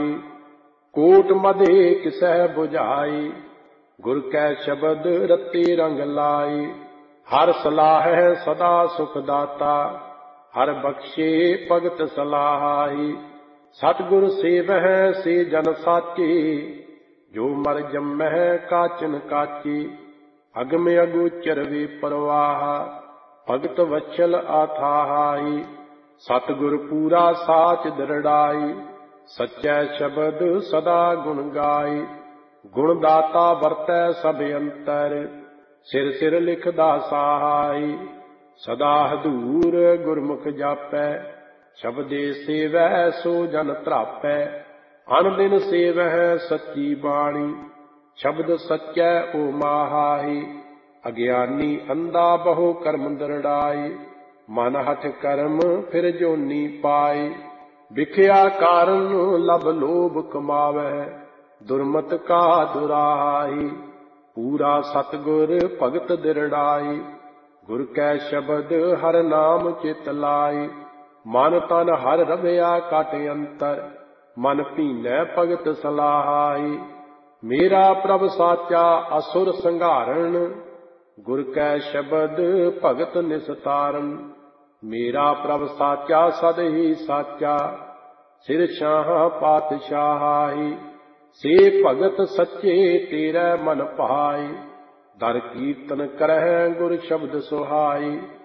माही। Coat मधे किसह बुझाई, गुर कै शब्द रत्ते रंग लाई। हर सलाह सदा सुख दाता, हर बख्शे भगत सलाही। सतगुर सेवह से जन साचे, जो मर जमह काचन काची। अगम अगोचर वे परवाह, भगत वत्सल आथाई। सतगुर पूरा साच दृढ़ाई, सच्चै शब्द सदा गुण गाई। गुण दाता वरतै सब अंतर, सिर सिर लिखदा सहाई। सदा हदूर गुरमुख जापै, शब्दे सेवै सो जन त्रापै। अन दिन सेवह सच्ची बाणी, शब्द सच्चै ओ माहाई। अज्ञानी अंधा बहु कर्म दृढ़ाई, मन हठ कर्म फिर जोनी पाई। बिख्या कारण लब लोभ कमावै, दुर्मत का दुराई। पूरा सतगुर भगत दृढ़ाई, गुर कै शब्द हर नाम चित लाई। मन तन हर रवैया काट अंतर, मन भीनै भगत सलाहाई। मेरा प्रभ साचा असुर संघारण, गुर कै शब्द भगत निस्तारण। मेरा प्रभ साचा सद ही साचा, सिर शाह पातशाही। से भगत सच्चे तेरै मन भाई, दर कीर्तन करह गुर शब्द सुहाई।